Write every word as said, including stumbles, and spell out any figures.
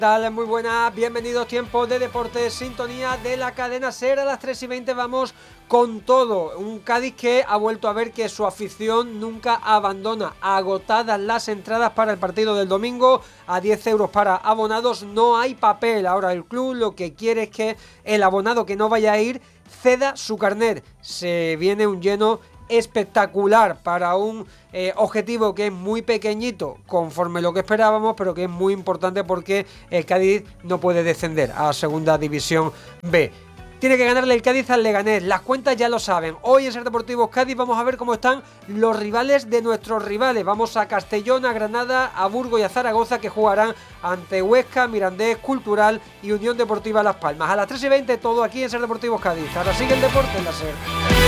Dale, muy buenas, bienvenidos, tiempo de deportes, sintonía de la cadena SER. A las tres y veinte vamos con todo. Un Cádiz que ha vuelto a ver que su afición nunca abandona. Agotadas las entradas para el partido del domingo, a diez euros para abonados, no hay papel. Ahora el club lo que quiere es que el abonado que no vaya a ir ceda su carnet. Se viene un lleno espectacular para un eh, objetivo que es muy pequeñito conforme lo que esperábamos, pero que es muy importante porque el Cádiz no puede descender a Segunda División B. Tiene que ganarle el Cádiz al Leganés, las cuentas ya lo saben. Hoy en SER Deportivos Cádiz vamos a ver cómo están los rivales de nuestros rivales. Vamos a Castellón, a Granada, a Burgos y a Zaragoza, que jugarán ante Huesca, Mirandés, Cultural y Unión Deportiva Las Palmas. A las tres y veinte todo aquí en SER Deportivos Cádiz. Ahora sigue el deporte en la SER.